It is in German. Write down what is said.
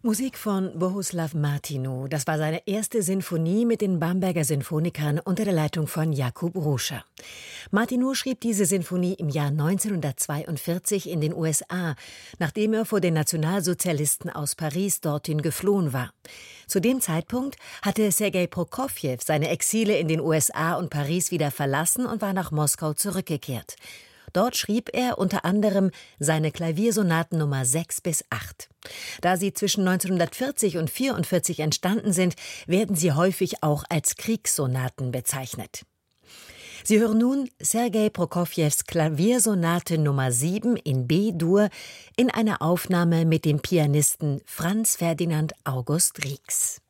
Musik von Bohuslav Martinu. Das war seine erste Sinfonie mit den Bamberger Sinfonikern unter der Leitung von Jakub Ruscha. Martinu schrieb diese Sinfonie im Jahr 1942 in den USA, nachdem er vor den Nationalsozialisten aus Paris dorthin geflohen war. Zu dem Zeitpunkt hatte Sergei Prokofjew seine Exile in den USA und Paris wieder verlassen und war nach Moskau zurückgekehrt. Dort schrieb er unter anderem seine Klaviersonaten Nummer 6 bis 8. Da sie zwischen 1940 und 1944 entstanden sind, werden sie häufig auch als Kriegssonaten bezeichnet. Sie hören nun Sergei Prokofjews Klaviersonate Nummer 7 in B-Dur in einer Aufnahme mit dem Pianisten Franz Ferdinand August Ries.